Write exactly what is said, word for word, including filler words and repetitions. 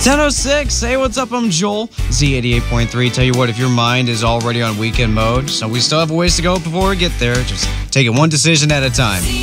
ten oh six. Hey, what's up? I'm Joel. Z eighty-eight point three. Tell you what, if your mind is already on weekend mode, so we still have a ways to go before we get there. Just take it one decision at a time.